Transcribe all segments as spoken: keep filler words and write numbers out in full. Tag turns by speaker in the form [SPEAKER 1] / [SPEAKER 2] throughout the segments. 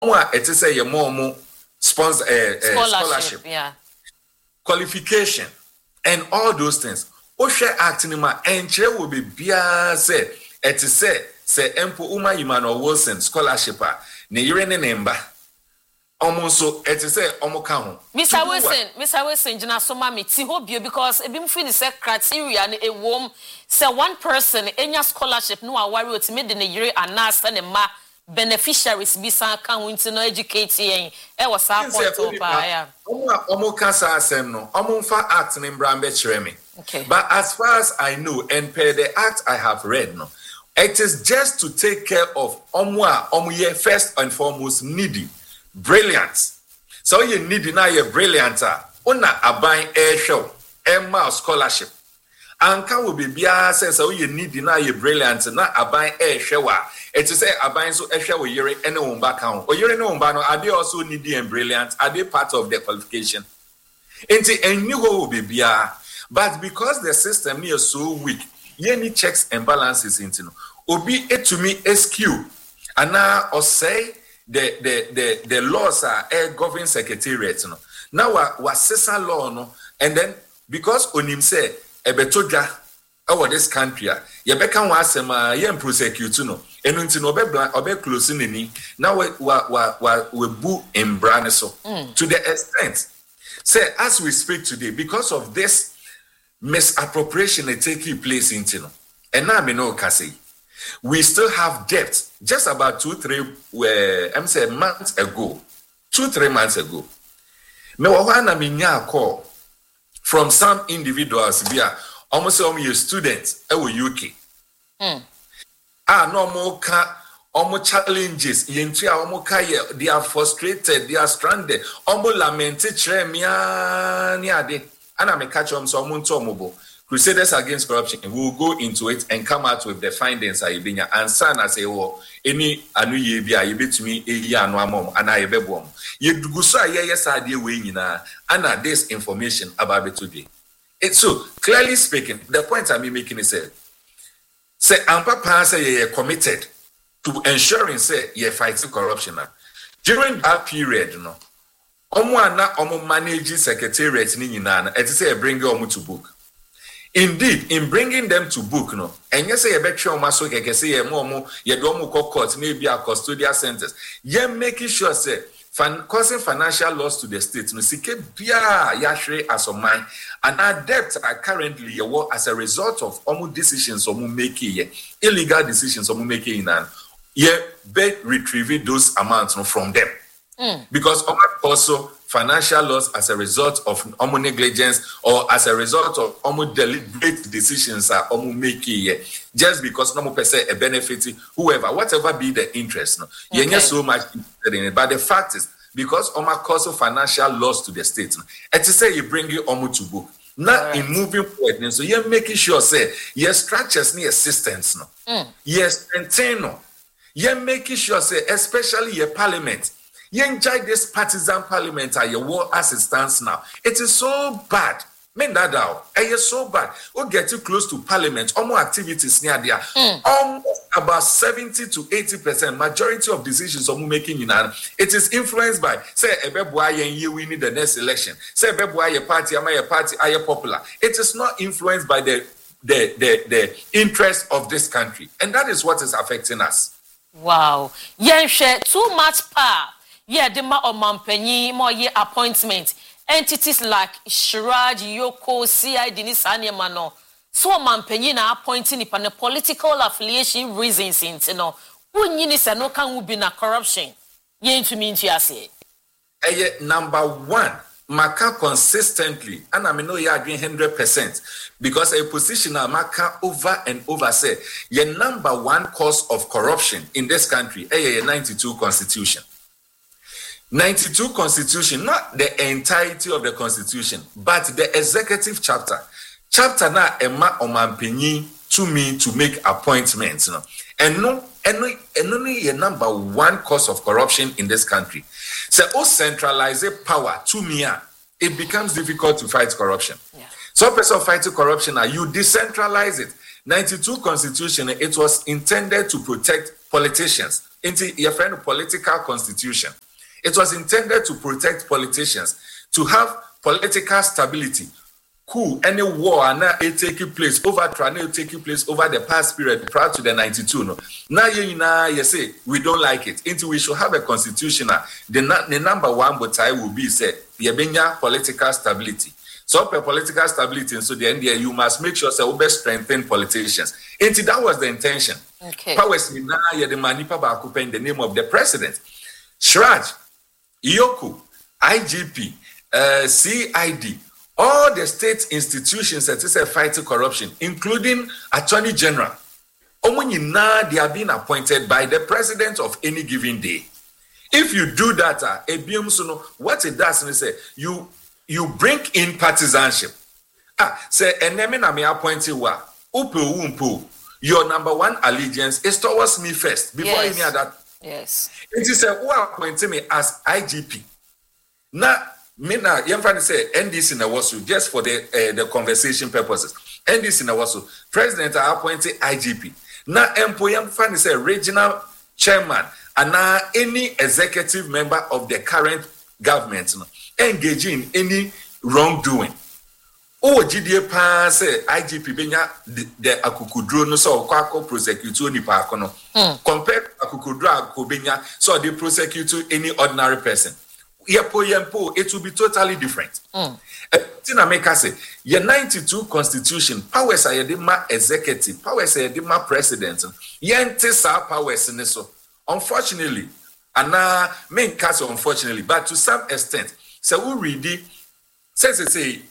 [SPEAKER 1] it is a more sponsor uh, uh, scholarship, scholarship,
[SPEAKER 2] yeah,
[SPEAKER 1] qualification, and all those things. Oshe acting ma enche will be bia say it is say say empo uma Emmanuel Wilson scholarship a ne yire ne nemba. Almost it is say omo ka ho.
[SPEAKER 2] Mister Wilson, Mister Wilson, jina so ma me ti ho bio because ebi mfi ni say criteria ne ewom say one person enya scholarship no awari otime de ne yire anasa ne ma beneficiaries bi san kan won no educate yen e was sa point pa ya.
[SPEAKER 1] Omo omo ka sa asem no omo fa act ne mbra be kire me.
[SPEAKER 2] Okay.
[SPEAKER 1] But as far as I know, and per the act I have read, no, it is just to take care of omwa omuye first and foremost needy, brilliant. So you needy now you're brilliant. Una abain air show, Emma scholarship. Anka will be bia says so you needy now you're brilliant. Not abain air shower. It is say abain so air shower yere any one back count. Or you're no one are they also needy and brilliant? Are they part of their qualification? Into a new will be bia. But because the system is so weak, you need checks and balances into no. Obi it to me S Q. And now or say the the the, the laws are a governing secretariat. No. Now wa sesa law no, and then because onim say ebetoja over this country, you become wasema yen prosecute no. And until no be obe closing ni. Now we wa wa we bu in so
[SPEAKER 2] mm.
[SPEAKER 1] to the extent. Say as we speak today, because of this misappropriation is taking place in Tino. And now I know Kasi. We still have debt. Just about two, three uh, I'm saying months ago. Two, three months ago. Me wawana minya call from some individuals via almost all your students at U K.
[SPEAKER 2] Mm.
[SPEAKER 1] Ah, no more ka almost challenges. They are frustrated, they are stranded. Almost lamented niade. And I may catch on some mobile Crusaders Against Corruption. We will go into it and come out with the findings. I be and son I say, oh, any anu ye be a bit to me a year no mom and I be bomb. You go so yes idea way and this information about it today. It's so clearly speaking, the point I'm making is say, say I'm papa say you're committed to ensuring say you're fighting corruption. During that period, you know. Omo ana omo managing secretariat ni nyina it say bring omo to book. Indeed, in bringing them to book no, and you say you bet you omo so keke say ye mo omo ye do omo call court maybe a custodial centers. Ye making sure say fan causing financial loss to the state no sike bia ya hwe as of mine and our debts are currently ye as a result of omo decisions omo making ye illegal decisions omo making and ye be retrieve those amounts no, from them.
[SPEAKER 2] Mm.
[SPEAKER 1] Because also financial loss as a result of omo negligence or as a result of omo deliberate decisions are omo making just because no per se a benefit whoever whatever be the interest no okay. You're so much interested in it but the fact is because omo cause financial loss to the state no it is say you bring you omo to book not right. In moving forward so you're making sure say your structures near assistance no
[SPEAKER 2] mm.
[SPEAKER 1] yes maintain no you're making sure say especially your parliament. You enjoy this partisan parliament at your war as it stands now. It is so bad. Men that out. It is so bad. We get too close to parliament. Almost activities near there.
[SPEAKER 2] Mm.
[SPEAKER 1] Almost about seventy to eighty percent majority of decisions are making in an it is influenced by say Ebeboa you we need the next election. Say Ebeboa your party, am I a party, are you popular? It is not influenced by the the the the interest of this country. And that is what is affecting us.
[SPEAKER 2] Wow. Yeah, share too much power. Yeah, the ma or mampenyi more ye appointment. Entities like Shiraj, Yoko, C I D, Nisanya Mano. So mampenyi na appointing upon the political affiliation reasons into no. Who you say no can be na corruption? Ye into me into say.
[SPEAKER 1] Eh, number one, Maka consistently, and I mean no you agree hundred percent because a position Maka over and over say your number one cause of corruption in this country, eh, ninety-two constitution. ninety-two constitution, not the entirety of the constitution, but the executive chapter. Chapter na Emma Omampeni to me to make appointments. No? And no, and no, and only a number one cause of corruption in this country. So, oh, centralize power to me, it becomes difficult to fight corruption.
[SPEAKER 2] Yeah.
[SPEAKER 1] So, person fighting corruption, you decentralize it. ninety-two constitution, it was intended to protect politicians into your friend political constitution. It was intended to protect politicians, to have political stability. Cool, any war and now it taking place, overthrow now taking place over the past period prior to the ninety-two. No, now you now you say we don't like it. Into we should have a constitution. The, the number one but I will be said the political stability. So for political stability, and so the N D A you must make sure so we strengthen politicians. Into that was the intention.
[SPEAKER 2] Okay.
[SPEAKER 1] Powers now you the manipa back in the name of the president. Shraj, Ioku, I G P, uh, C I D. All the state institutions that is a fight to corruption, including Attorney General, now they are being appointed by the president of any given day. If you do that, uh, what it does is say you you bring in partisanship. Ah, say enemy na me appoint you wa upu umpu. Your number one allegiance is towards me first before
[SPEAKER 2] yes.
[SPEAKER 1] any other.
[SPEAKER 2] Yes.
[SPEAKER 1] It is a who appointed me as I G P. Now. Me now, you're trying to say N D C in the Wasu just for the uh, the conversation purposes. N D C in the Wasu, President are appointed I G P. Now, employee, I'm trying to say regional chairman and now any executive member of the current government no, engaging in any wrongdoing. Oh, G D A pass say I G P benya the akukudro no so kwako prosecute ni pa kono. Compare akukudro akubenya so they prosecute any ordinary person. Yepo yempo, it will be totally different. Mm. Tina make us say, your ninety-two constitution, powers are the executive, powers are the president. Yente sa powers in so. Unfortunately, and now main case unfortunately, but to some extent, so we read it, says it say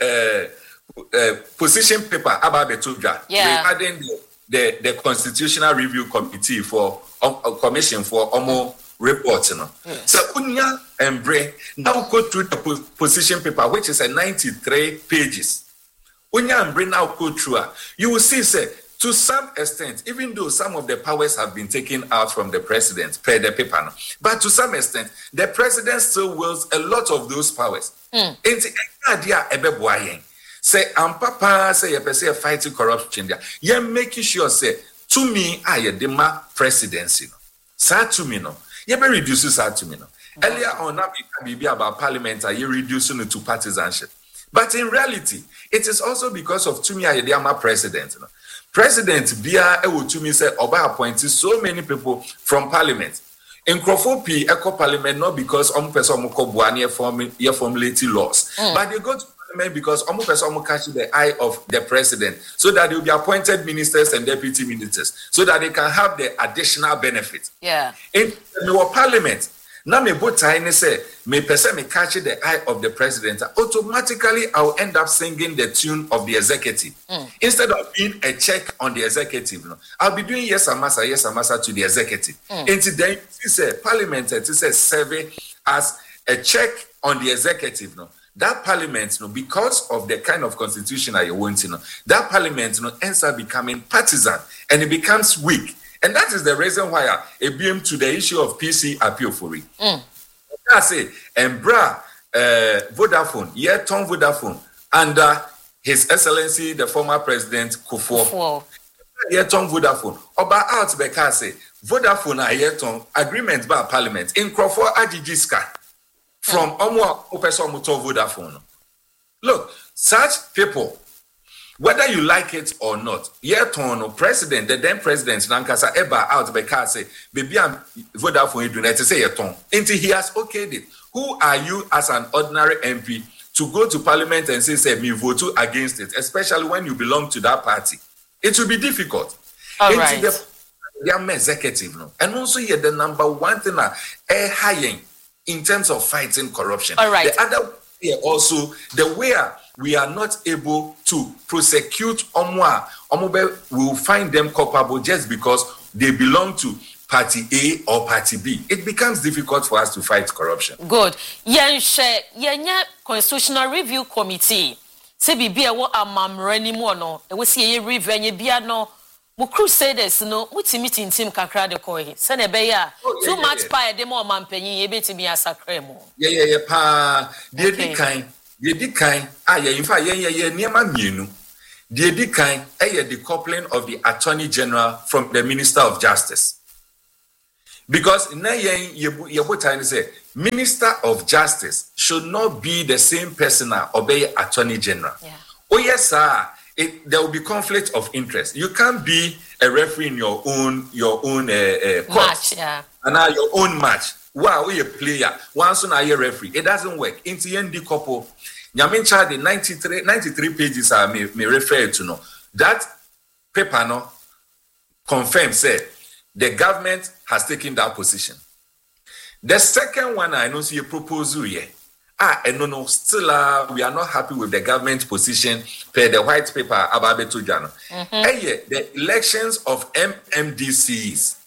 [SPEAKER 1] uh, uh, position paper about the Tuga.
[SPEAKER 2] Yeah.
[SPEAKER 1] Regarding the, the, the Constitutional Review Committee for um, a commission for Omo report, you know. Yes. So unya embre now go through the po- position paper, which is a ninety-three pages. Unya embre now go through. You will see, say, to some extent, even though some of the powers have been taken out from the president per the paper, no, but to some extent, the president still wields a lot of those powers. Mm. idea ebe say am papa say you say fighting corruption there. You making sure say to me I the ma presidency no. Sa to me no. You be reduce that to me no. Earlier on now we be about parliament you reducing it to partisanship. But in reality, it is also because of to me I the ma president no. President Bia Ewo to me say Oba appointed so many people from parliament. In Crawford P Eco Parliament not because omu person omu buani form ye formulating laws, mm. but they go to Parliament because omu person omu catch the eye of the president, so that they will be appointed ministers and deputy ministers, so that they can have the additional benefit.
[SPEAKER 2] Yeah. In
[SPEAKER 1] the Parliament, now me both time say me person me catch the eye of the president. Automatically, I will end up singing the tune of the executive mm. instead of being a check on the executive. No, I'll be doing yes amasa yes amasa to the executive. Mm. Until then, it's a parliament. It is a survey as a check on the executive. No, that parliament, no, because of the kind of constitution I want, you know, that parliament, no, ends up becoming partisan and it becomes weak. And that is the reason why I beam to the issue of P C appeal for it. Mm. I say, and bra, uh, Vodafone, yeah, Tom Vodafone, under His Excellency, the former President Kufuor. Yeah, Tom Vodafone. Oba out because say, Vodafone, I hear Tom, agreement by Parliament, in Crawford Ajijiska, from Omo Opeso Muto Vodafone. Look, such people, whether you like it or not, Yeton, president, the then president, Nankasa Eba out because say, baby, I'm Vodafone do not say Yeton. Until he has okayed it. Who are you as an ordinary M P to go to parliament and say, say, me vote against it, especially when you belong to that party? It will be difficult.
[SPEAKER 2] All right.
[SPEAKER 1] The, they are executive, no? And also here, the number one thing are uh, high in terms of fighting corruption.
[SPEAKER 2] All right.
[SPEAKER 1] The other here also, the way we are not able to prosecute Omwa, Omobe will find them culpable just because they belong to party A or party B. It becomes difficult for us to fight corruption.
[SPEAKER 2] Good. Yenshe, yenya Constitutional Review Committee. Se bibia wo amamrani mu no, e wo se ye review anya bia no, mo crusaders no, mutimi tintim kakra de ko he. Se na be ya, too much pie de mo mampanyin ye betimi asakra mo.
[SPEAKER 1] Yeah yeah yeah pa. De di kan, de di kan, ah yeah, in fact yeah yeah yeah niema mienu. De di kan eh the decoupling of the Attorney General from the Minister of Justice. Because now you time say Minister of Justice should not be the same person as obey Attorney General.
[SPEAKER 2] Yeah.
[SPEAKER 1] Oh yes, sir. It, there will be conflict of interest. You can't be a referee in your own your own uh, uh, court.
[SPEAKER 2] Match, yeah.
[SPEAKER 1] And now your own match. Wow, we a player. Once on a referee, it doesn't work. Into the end, couple. Nyamin Chad, the ninety-three, ninety-three pages are me, me refer to no. That paper no confirms say the government has taken that position. The second one I know see a proposal here. Ah, and no, no, still uh, we are not happy with the government position per the white paper about Betujano. And yeah, the elections of M M D Cs.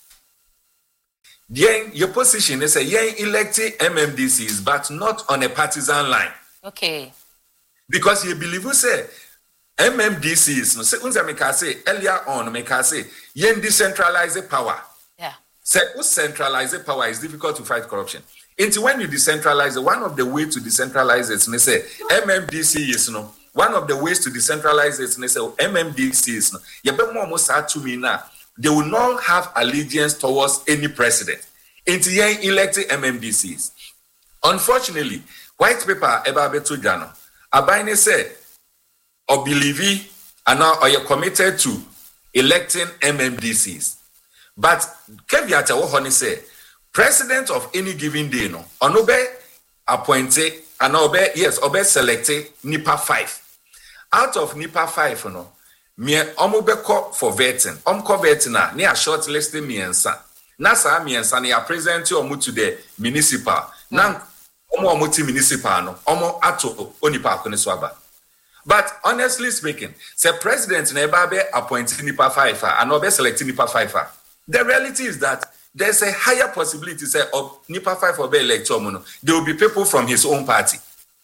[SPEAKER 1] Then your position is a young elected M M D Cs, but not on a partisan line.
[SPEAKER 2] Okay. Because
[SPEAKER 1] you believe you say M M D Cs, no say unza me say earlier on me say yen decentralize power.
[SPEAKER 2] Yeah.
[SPEAKER 1] Say who centralize power is difficult to fight corruption. Until when you decentralize, one of the ways to decentralize it, me say M M D C is no. One of the ways to decentralize it, me say M M D C is no. You be more almost to me now. They will not have allegiance towards any president. Until you elected M M D Cs. Unfortunately, white paper eba beto jano. Abaine said, or believe and now are you committed to electing M M D Cs. But caveat what say. President of any given day, no, onobe appointed, and obe, yes, obe selected NIPA five. Out of NIPA five, no, me omobe call for vetting. Om call vetting na, ni a shortlisted me ensa. Nasa me ensa, ni a present you omu to the municipal. Nan, omo omu ti municipal, no, omo ato onipa kone swaba. But honestly speaking, say president na eba be appointed NIPA five, and obe selected NIPA five. The reality is that there's a higher possibility say of NIPA five or be elector mono. There will be people from his own party.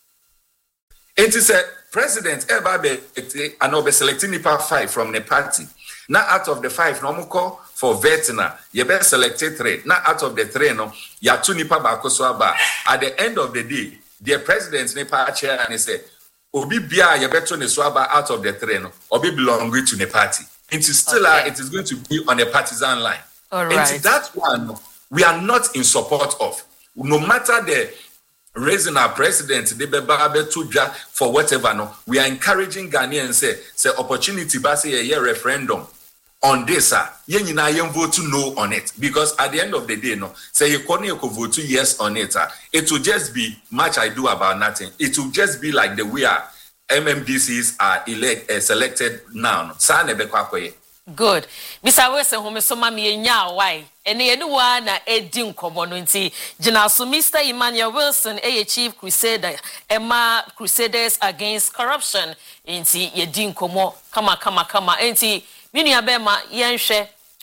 [SPEAKER 1] It is a president ever be and be selecting NIPA five from the party. Now out of the five, no call for vetina. You be selected three. Now out of the three, no, you have two NIPA bakoswaba. At the end of the day, the president's NIPA chair and he say, Obi bia you better ne swaba out of the three, no, Obi belonging to the party. It is still okay. uh, it is going to be on a partisan line.
[SPEAKER 2] All right.
[SPEAKER 1] And that one, we are not in support of. No matter the raising our president, for whatever, no, we are encouraging Ghanaians say, say opportunity, but say a year referendum on this, sir. You know, vote to no on it because at the end of the day, no, say you can't vote to yes on it. Sir. It will just be much I do about nothing. It will just be like the way our M M D Cs are elect, uh, selected now. No.
[SPEAKER 2] Good. Mister Wilson, home so mami nya why? Ene enuwa na edi nkomo no nti gina so Mister Emmanuel Wilson, a chief crusader, Emma Crusaders Against Corruption. Nti yedi nkomo kama kama kama. Nti minu abema yenhwe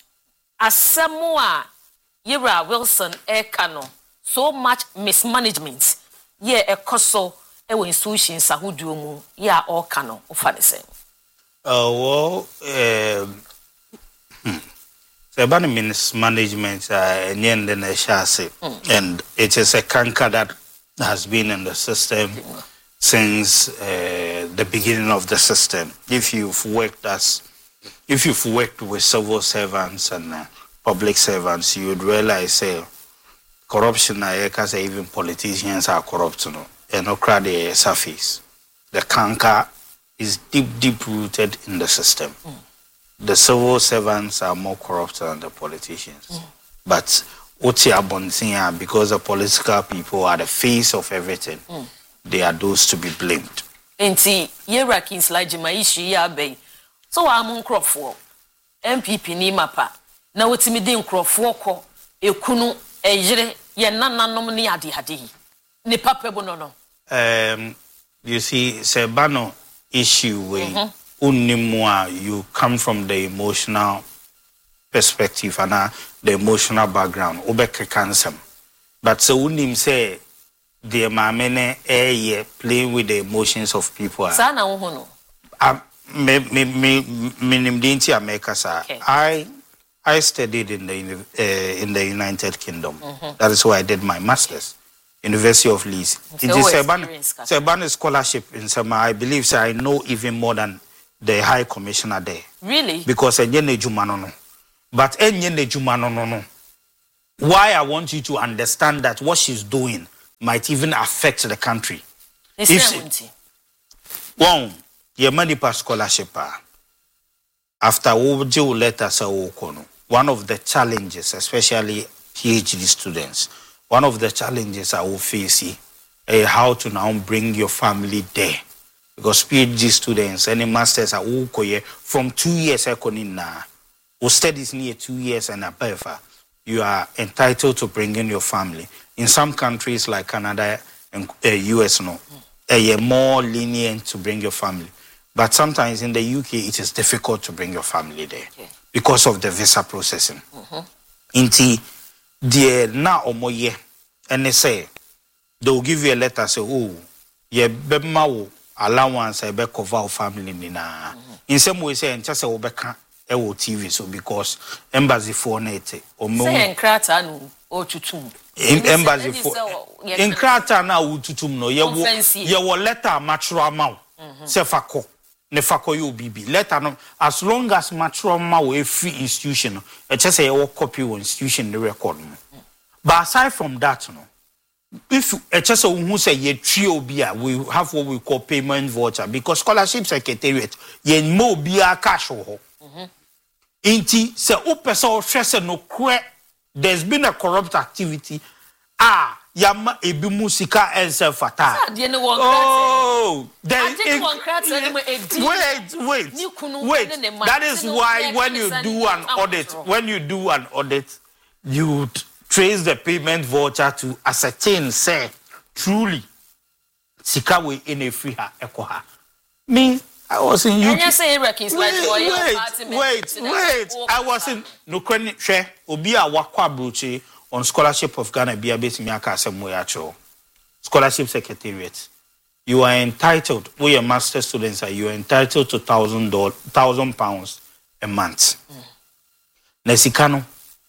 [SPEAKER 2] asemu a Yira Wilson eka no so much mismanagement. Ye ekoso ewo institutions ahuduo mu ya oka no ofa de say.
[SPEAKER 3] Uh well um Hmm. So about the mismanagement, uh, and it is a canker that has been in the system since uh, the beginning of the system. If you've worked as, if you've worked with civil servants and uh, public servants, you would realize uh, corruption, because uh, even politicians are corrupt, you know, and no crowd surface. The canker is deep, deep rooted in the system. Mm. The civil servants are more corrupt than the politicians. Mm. But because the political people are the face of everything, mm. they are those to be blamed.
[SPEAKER 2] Enti yera kins like maishi ya bay. So I'm crofo. M P P ni mapa. Na wotimi de nkrofo ko ekunu ejire ye nananom ni ade ade. Ni papa bo no no.
[SPEAKER 3] Um you see Sebano issue way. Mm-hmm. Unimwa, you come from the emotional perspective and uh, the emotional background. Obeke cancer. But so unim say the mamene eh playing with the emotions of people.
[SPEAKER 2] Sana uhono.
[SPEAKER 3] Um me me me minimdinti America sa. I I studied in the uh, in the United Kingdom. Mm-hmm. That is why I did my masters. University of Leeds. It is Seban scholarship in Sama. I believe so I know even more than the High Commissioner there.
[SPEAKER 2] Really?
[SPEAKER 3] Because enye ne juma no no. But enye ne juma no no no. why I want you to understand that what she's doing might even affect the country.
[SPEAKER 2] If she,
[SPEAKER 3] one, your money per scholarship, after we letter one of the challenges, especially PhD students, one of the challenges I will face is how to now bring your family there. Because PhD students and masters are from two years or studies near two years and above, you are entitled to bring in your family. In some countries like Canada and uh, U S, no, they are more lenient to bring your family. But sometimes in the U K, it is difficult to bring your family there okay. because of the visa processing. Inti, the na omoye, and they say they will give you a letter say, oh, ye bema allowance I be cover family nina. In some way, say and just say obeka ewo T V so because embassy for nete or mo.
[SPEAKER 2] Say enkrata no o tutum.
[SPEAKER 3] Embassy for enkrata na o tutum no ye wo ye wo letter mature ma. Say fako ne fako you bibi letter no as long as mature ma we free institution e just say ye copy one institution the record no. But aside from that no. If a just who say ye trio beer, we have what we call payment voucher because scholarship secretariat ye mo beer cash ho. Inti se upesa stress no kwe there's been a corrupt activity. Ah, yama ebi musika ense fata. Oh, there wait, wait, wait. That is why when you do an audit, when you do an audit, you trace the payment voucher to ascertain, say, truly, Sikawe in a free ha ekoha. Me, I was in U K.
[SPEAKER 2] You say wait,
[SPEAKER 3] wait, wait, wait. I was in Nukweni share Obia Wakwa Bruche on Scholarship of Ghana Bia Base Miaka Samuacho. Scholarship Secretariat. You are entitled, we are master students, are you are entitled to thousand dollars, thousand pounds a month. Mm. Nesikano.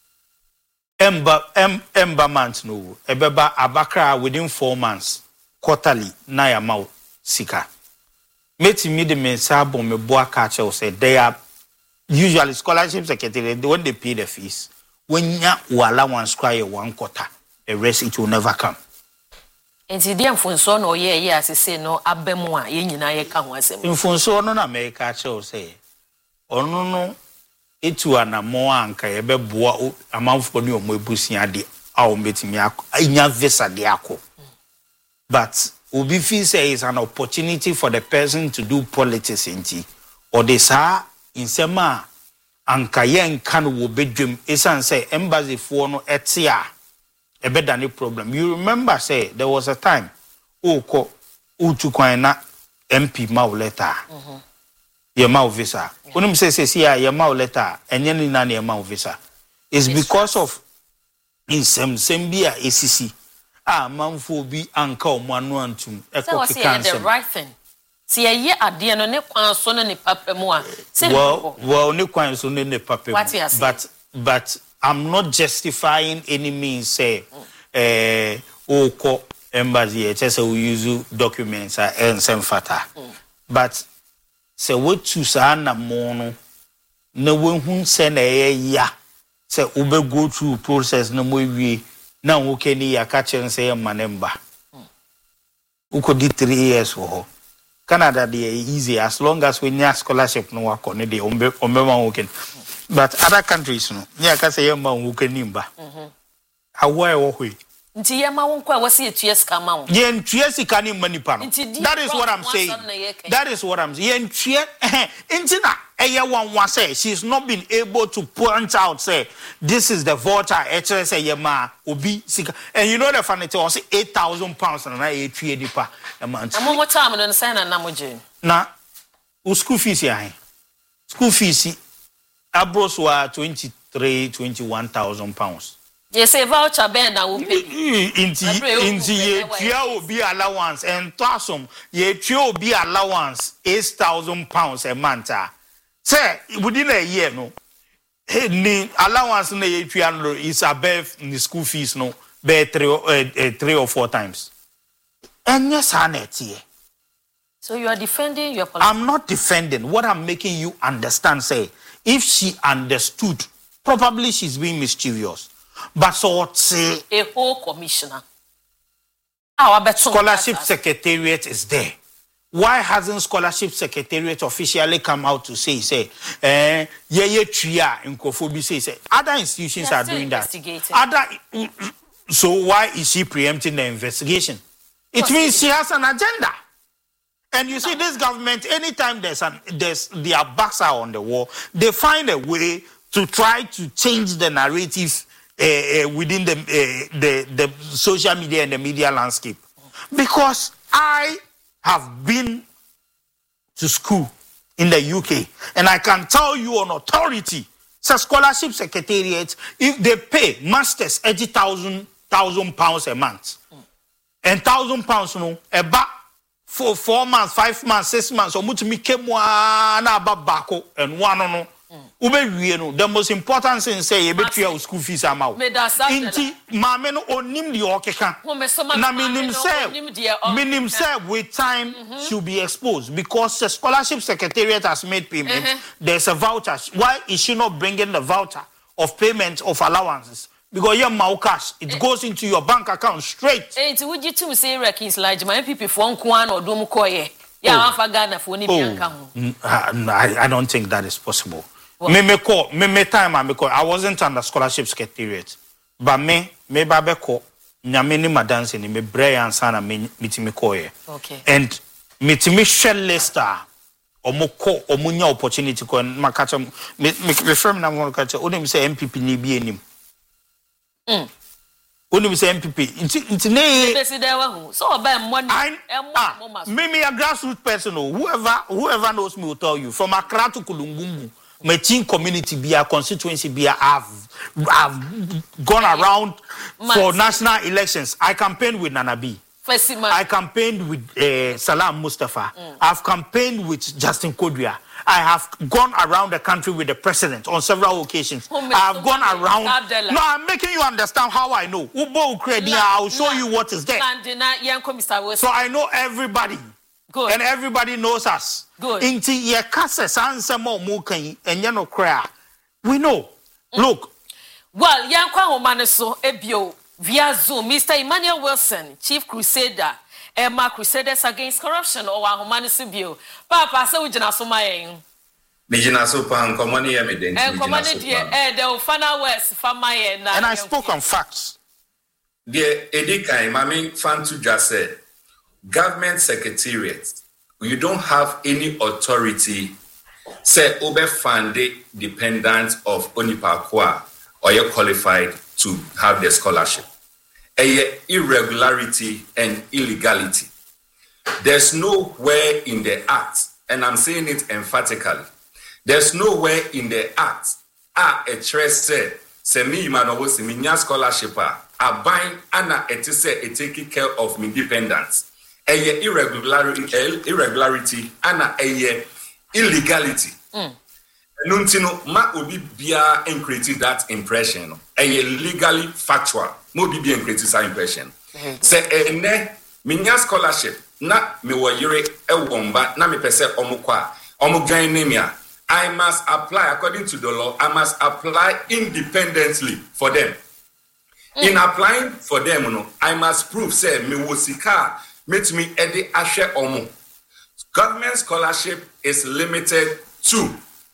[SPEAKER 3] Emba em emba months no ebeba abakra within four months quarterly na ya mau sika meti me the mensa bon me boa catch say they are usually scholarship secretary when they pay the fees when ya allowance cry one quarter the rest it will never come
[SPEAKER 2] enti dia mfonso no ye ye asese no abemu a ye nyina ye ka ho asem
[SPEAKER 3] mfonso no na me catch say onu no etu anamo anka ye beboa amanfo ni omo ebusia de a o metimi anya visa de akọ but obi feel say it's an opportunity for the person to do politics inti or the sa insema anka ye nka no wo bedwem esan say embassy for no etia e be dane problem. You remember say there was a time oko utu kwan na M P ma letter mhm your mouth visa. When you say, say, yeah, your mouth letter, and then none your mouth visa. It's because of in some same beer A C C. Ah, man for be uncle one one two.
[SPEAKER 2] So was the right thing. See a year at the end of the son and the papa more.
[SPEAKER 3] Well, well, no quan son in the papa. But but I'm not justifying any means say eh oh co embassy just we use documents and some fata. But se wetu saa na mono na wehun se na ya se ube go through process na mo wie na wo keni ya ka chen se manemba uko di three years ho Canada dey easy as long as we need scholarship no work on dey ombe ombe man ken but other countries no nya ka se yamba wo keni mba mhm awo e wo hwe
[SPEAKER 2] nti yema won kwa wasi etues kama won
[SPEAKER 3] ye ntues kani manipa no that is what I'm saying that is what I'm saying ye ntue nti na eye won wa say she's not been able to point out say this is the voter actually say yema obi sika and you know the funny thing was eight thousand pounds na na etue dipa a month
[SPEAKER 2] am what time no say na na moje
[SPEAKER 3] na o school fees ya school fees abros wa twenty-three twenty-one thousand pounds.
[SPEAKER 2] Yes, a voucher ben na will pay.
[SPEAKER 3] Inti inti ye tia obi allowance and twasum ye tia obi allowance eight thousand pounds a month. Say within a year no. Ni allowance na ye tia no is above the school fees no be three uh, three or four times. And yes, Annette.
[SPEAKER 2] So you are defending your policy?
[SPEAKER 3] I'm not defending. What I'm making you understand, say, if she understood, probably she's being mischievous. But so say
[SPEAKER 2] a whole commissioner. Our better
[SPEAKER 3] scholarship secretariat is there. Why hasn't scholarship secretariat officially come out to say, say, eh, yeah, yeah, tria in Kofobi say, say, other institutions are doing that. Other, so why is she preempting the investigation? It means she has an agenda. And you see, this government, anytime there's an there's their backs are on the wall, they find a way to try to change the narrative uh, uh, within the, uh, the the social media and the media landscape. Because I have been to school in the U K, and I can tell you on authority, so scholarship secretariat, if they pay masters eighty thousand thousand pounds a month, mm. and thousand pounds, you know, about for four months, five months, six months, or much me came one about bako and one no. Ube the most important thing say you bet your school fees are out. Inti mame no onim di okeka. Na minim say minim say with time should be exposed because the scholarship secretariat has made payment. Uh-huh. There's a voucher. Why is she not bringing the voucher of payment of allowances? Because you're mau cash, it uh, goes into your bank account straight.
[SPEAKER 2] And would you two say reconcile my people for one or dum koye? Yeah, I Ghana for any
[SPEAKER 3] I I don't think that is possible. Me me call me me time I me call. I wasn't under scholarship secretariat, but me me babe call. Nyame ni madanse ni me bray ansa na me mitimi call ye.
[SPEAKER 2] Okay.
[SPEAKER 3] And mitimi share Leicester. Omo call omo nya opportunity call. Ma catch me me me firm na mo catch. Onim say M P P ni bi enim.
[SPEAKER 2] Mm.
[SPEAKER 3] Onim say M P P. Inti inti ne.
[SPEAKER 2] So about money.
[SPEAKER 3] Ah, me me a grassroots person. Whoever whoever knows me will tell you. From Accra to Kulungumbu. My team community be a constituency be a I've, I've gone around for national elections. I campaigned with Nanabi. I campaigned with uh, Salam Mustafa. Mm. I've campaigned with Justin Kodria. I have gone around the country with the president on several occasions. Oh, I have gone around. Abdullah. No, I'm making you understand how I know. Ubo Ukraine, I'll show you what is there. So I know everybody.
[SPEAKER 2] Good.
[SPEAKER 3] And everybody knows us.
[SPEAKER 2] Good.
[SPEAKER 3] Inti ye kase sanse mo mukan enye no kra. We know. Mm. Look.
[SPEAKER 2] Well, yankwa homane ebio via Zoom Mister Emmanuel Wilson, Chief Crusader, Emma Crusaders Against Corruption or homane so bio. Papa so ujina so mayen.
[SPEAKER 1] Me jina so pa nkomani ye me den.
[SPEAKER 2] And komani die eh the final words fama ye na.
[SPEAKER 3] And I spoke on facts.
[SPEAKER 1] The edikai mami fantu just said. Government secretariat, you don't have any authority, say, over funded dependent of Onipakwa or you're qualified to have the scholarship. A irregularity and illegality. There's nowhere in the act, and I'm saying it emphatically, there's nowhere in the act, ah, a trace said, say me, man, or was a scholarship, a bind, and a say, a taking care of me dependence. A irregularity, irregularity, and a illegality. Nuntino ma obi bia created that impression. A legally factual. Mo bi bia created that impression. Say ene minya scholarship na me wo yire e womba na me pese omukwa omugan nemia. I must apply according to the law. I must apply independently for them. Mm. In applying for them, no, I must prove say me wo sika. Meet me at the Ashe Omo. Government scholarship is limited to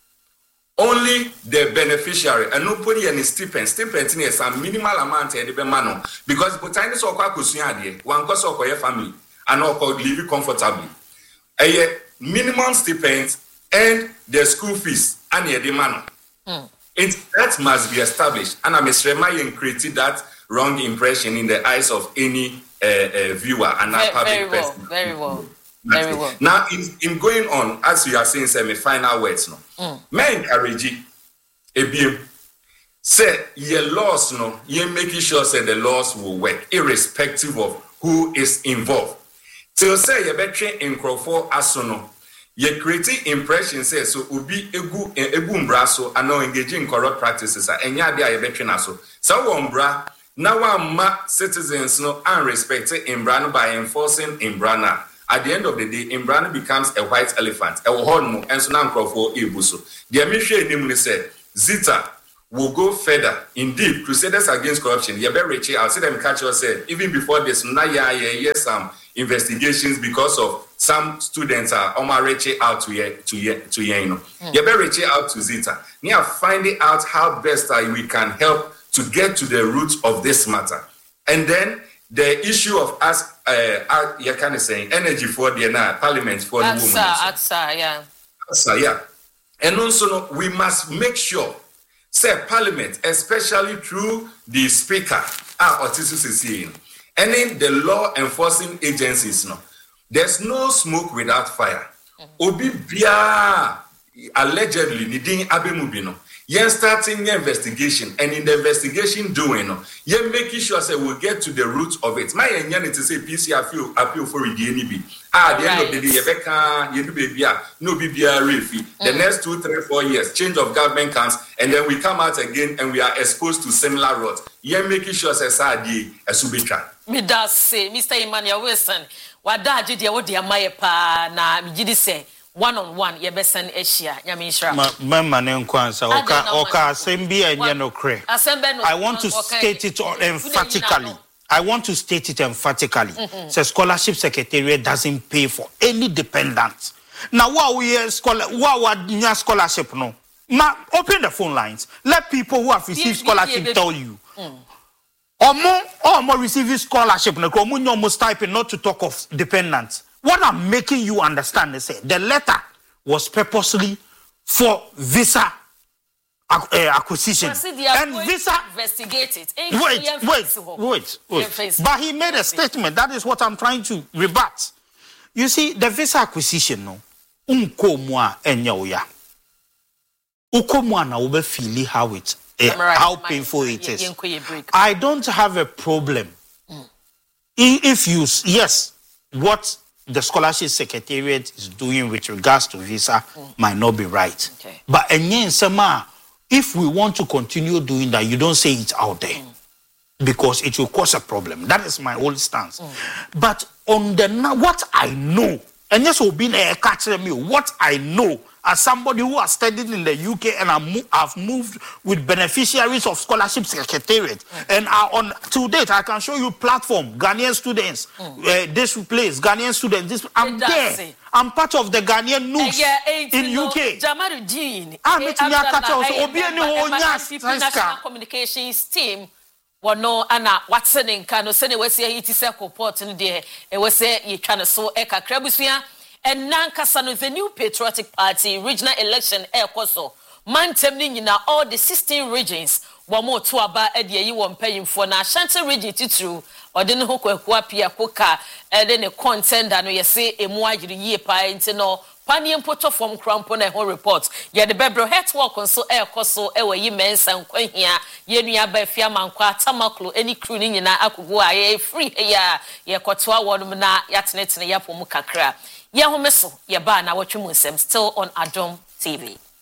[SPEAKER 1] only the beneficiary and nobody any stipend. Stipend is a minimal amount at the mano because botany so kwa kusunyade one cause of your family and all called live comfortably. A minimum stipend and the school fees and the mano. Mm. It that must be established. And I'm Sremayan created that wrong impression in the eyes of any Uh, uh, viewer and
[SPEAKER 2] very,
[SPEAKER 1] a public
[SPEAKER 2] very well,
[SPEAKER 1] person.
[SPEAKER 2] Very well, very well.
[SPEAKER 1] Now, in, in going on, as you are saying, say my final words, no.
[SPEAKER 2] Mm.
[SPEAKER 1] Me encourage you, say your laws, no, you making sure say the laws will work, irrespective of who is involved. So say you better in Crawford asono, you creating impression say so ubi egu egu mbraso and no engaging in corrupt practices and ya dia you better na so. So umbra. Now, ma citizens no unrespected Imbrano by enforcing Imbrana. At the end of the day, Imbrana becomes a white elephant. A horn and so now for Ibuso. The Amisha Nimuni said, Zita, will go further. Indeed, Crusaders Against Corruption, you better reach out. See them catch yourself. Even before this, now yeah, yeah, yeah, some investigations because of some students are on my reach out to ye, to ye, to ye, you know. Mm. You better reach out to Zita. Now finding out how best uh, we can help to get to the root of this matter. And then the issue of us, uh, uh you kind of saying energy for the uh, parliament for the women.
[SPEAKER 2] Atsa, yeah.
[SPEAKER 1] Atsa, yeah. And also, no, we must make sure, say, Parliament, especially through the Speaker, ah, Otisus is saying, and in the law enforcing agencies, no, there's no smoke without fire. Obi bia allegedly needing abemubino. Yen starting the investigation, and in the investigation doing, no, yen making sure say we'll get to the root of it. My yen to say P C appeal appeal for the N B. Ah, the end of the day, Rebecca, you do baby, no B B R refi. The next two, three, four years, change of government comes, and then we come out again and we are exposed to similar routes. Yen making sure say Sadi a subitra.
[SPEAKER 2] Me does say, Mister Emmanuel Wilson, what da did you what dear my pa na me say one on one, ye besan Asia, Yamisha.
[SPEAKER 3] Mamma Nkwansa, Oka, Oka, Assembly and Yanokre. I want to state it emphatically. I want to state it emphatically. Mm-hmm. The scholarship secretariat doesn't pay for any dependents. Now, what we are scholar, what we scholarship no? Ma, open the phone lines. Let people who have received scholarship tell you. Mm. Or more, or more receiving scholarship. No, almost typing not to talk of dependents. What I'm making you understand is that the letter was purposely for visa uh, acquisition. And visa
[SPEAKER 2] investigated.
[SPEAKER 3] Wait, wait, wait, wait. But he made a statement. That is what I'm trying to rebut. You see, the visa acquisition, no, unkomwa enyoya. Ukomwa na ube feel how it, uh, how painful it is. I don't have a problem. Mm. If you, yes, what the scholarship secretariat is doing with regards to visa mm. might not be right. Okay. But if we want to continue doing that, you don't say it out there mm. because it will cause a problem. That is my whole stance. Mm. But on the what I know, and yes, will be a catcher me what I know as somebody who has studied in the U K and have moved with beneficiaries of scholarship secretariat mm. and are on to date. I can show you platform Ghanaian students. Mm. Uh, this place Ghanaian students. This I'm there. Say. I'm part of the Ghanaian news uh, yeah, in U K.
[SPEAKER 2] Jamaluddin.
[SPEAKER 3] I'm a national
[SPEAKER 2] communications team. Well, no, Anna Watson in Kano, Senate was here. It is a report in there. It was say you can so Eka Krebusia. And Nankasano, the new Patriotic Party regional election air koso. Man temning in all the sixteen regions. One more two about Eddie, you won't pay him for now. Shanty region titru, or didn't hook a quapia coca, and then a content and we say a more year pie into no. Panian put off from Crampon and whole report. Yet the Bebro head walk on so air koso, ewe ye men's and queen here. Yenia by Fiaman qua Tamaklu, any crooning in Akugua, free here. Ye Kotua Wadumana, Yatnet and Yapomukakra. Yahomeso, Yabana, what you Muslim, still on Adom T V.